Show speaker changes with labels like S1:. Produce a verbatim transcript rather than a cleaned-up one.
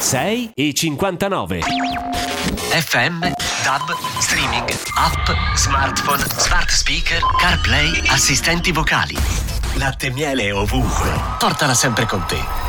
S1: sei e cinquantanove.
S2: F M, D A B, streaming, app, smartphone, smart speaker, CarPlay, assistenti vocali. Latte e miele ovunque. Portala sempre con te.